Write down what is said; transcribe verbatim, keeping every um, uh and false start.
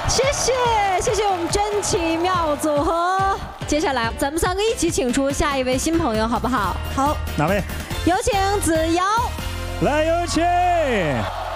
谢谢谢谢我们真奇妙组合。接下来咱们三个一起请出下一位新朋友，好不好？ 好， 哪位？ 有请子瑶。 来，有请。